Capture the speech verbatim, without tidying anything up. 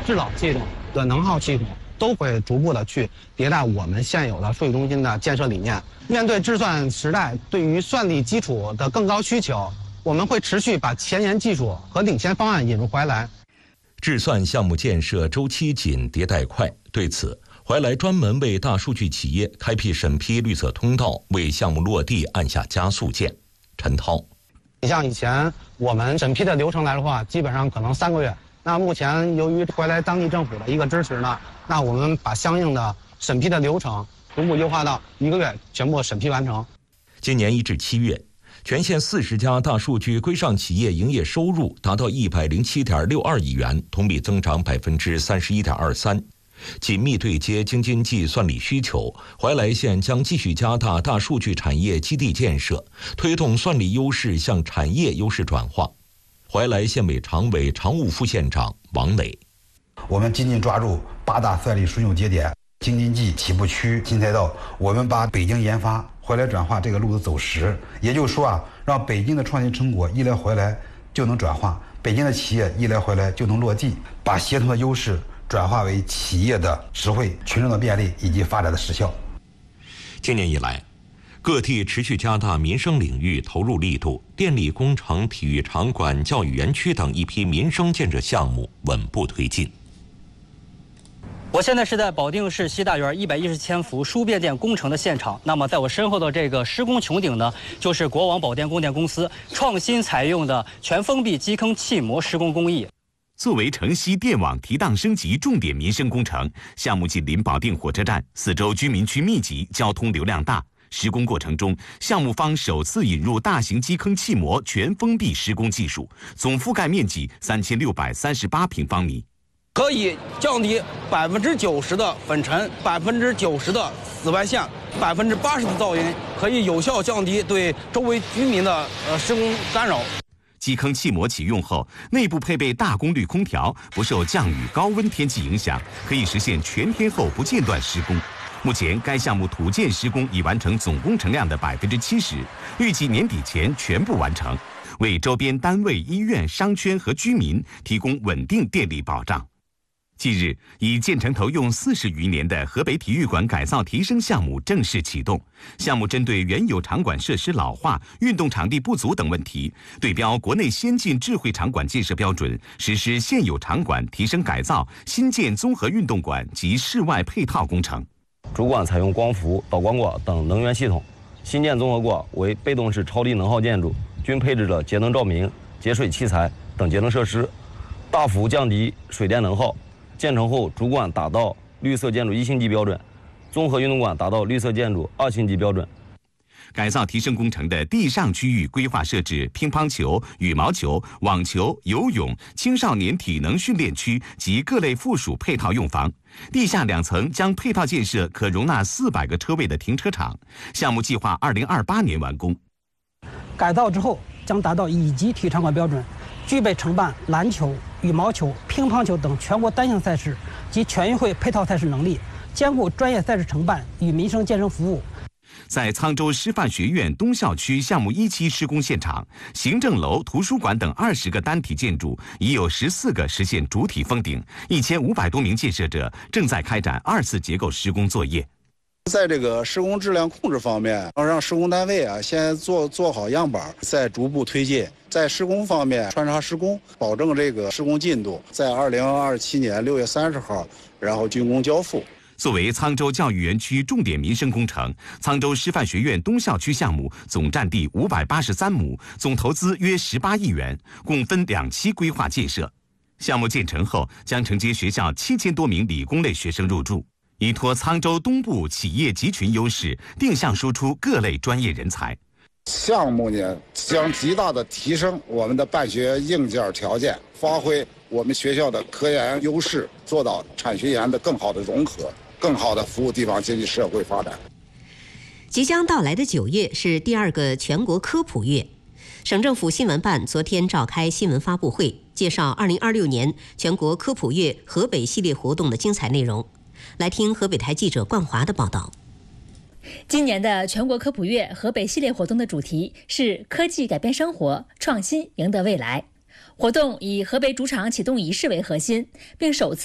制冷系统的能耗系统，都会逐步的去迭代我们现有的数据中心的建设理念。面对智算时代对于算力基础的更高需求，我们会持续把前沿技术和领先方案引入怀来。 智算项目建设周期紧，迭代快，对此，怀来专门为大数据企业开辟审批绿色通道，为项目落地按下加速键。陈涛， 你像以前我们审批的流程来的话，基本上可能三个月。那目前由于怀来当地政府的一个支持呢，那我们把相应的审批的流程逐步优化到一个月全部审批完成。 今年一至七月，全县四十家大数据规上企业营业收入达到一百零七点六二亿元，同比增长百分之三十一点二三。紧密对接京津冀算力需求，怀来县将继续加大大数据产业基地建设，推动算力优势向产业优势转化。怀来县委常委、常务副县长王磊， 我们紧紧抓住八大算力枢纽节点，京津冀起步区新赛道，我们把北京研发怀来转化这个路子走实。也就是说啊，让北京的创新成果一来回来就能转化，北京的企业一来回来就能落地，把协同的优势转化为企业的实惠、群众的便利以及发展的实效。 今年以来，各地持续加大民生领域投入力度，电力工程、体育场馆、教育园区等一批民生建设项目稳步推进。 我现在是在保定市西大园一百一十千伏输变电工程的现场。那么在我身后的这个施工穹顶呢，就是国网宝电供电公司创新采用的全封闭基坑气膜施工工艺。 作为城西电网提档升级重点民生工程，项目紧邻保定火车站，四周居民区密集，交通流量大。施工过程中，项目方首次引入大型基坑气膜全封闭施工技术，总覆盖面积三千六百三十八平方米， 可以降低百分之九十的粉尘、百分之九十的紫外线、百分之八十的噪音，可以有效降低对周围居民的呃施工干扰。 基坑气膜启用后，内部配备大功率空调，不受降雨、高温天气影响，可以实现全天候不间断施工。目前，该项目土建施工已完成总工程量的百分之七十，预计年底前全部完成，为周边单位、医院、商圈和居民提供稳定电力保障。近日，已建成投用四十余年的河北体育馆改造提升项目正式启动。项目针对原有场馆设施老化、运动场地不足等问题，对标国内先进智慧场馆建设标准，实施现有场馆提升改造、新建综合运动馆及室外配套工程。 主馆采用光伏、导光管等能源系统，新建综合馆为被动式超低能耗建筑，均配置了节能照明、节水器材等节能设施，大幅降低水电能耗。建成后，主馆达到绿色建筑一星级标准，综合运动馆达到绿色建筑二星级标准。 改造提升工程的地上区域规划设置乒乓球、羽毛球、网球、游泳、青少年体能训练区及各类附属配套用房。地下两层将配套建设可容纳四百个车位的停车场。项目计划二零二八年完工。 改造之后将达到乙级体育场馆标准，具备承办篮球、羽毛球、乒乓球等全国单项赛事及全运会配套赛事能力，兼顾专业赛事承办与民生健身服务。 在沧州师范学院东校区项目一期施工现场，行政楼、图书馆等二十个单体建筑已有十四个实现主体封顶，一千五百多名建设者正在开展二次结构施工作业。 在这个施工质量控制方面，要让施工单位啊先做做好样板，再逐步推进。在施工方面穿插施工，保证这个施工进度在二零二七年六月三十号，然后竣工交付。 作为沧州教育园区重点民生工程，沧州师范学院东校区项目总占地五百八十三亩，总投资约十八亿元，共分两期规划建设。项目建成后，将承接学校七千多名理工类学生入住，依托沧州东部企业集群优势，定向输出各类专业人才。 项目呢，将极大的提升我们的办学硬件条件，发挥我们学校的科研优势，做到产学研的更好的融合，更好的服务地方经济社会发展。 即将到来的九月是第二个全国科普月，省政府新闻办昨天召开新闻发布会，介绍二零二六年全国科普月河北系列活动的精彩内容。来听河北台记者冠华的报道。 今年的全国科普月河北系列活动的主题是科技改变生活，创新赢得未来。活动以河北主场启动仪式为核心，并首次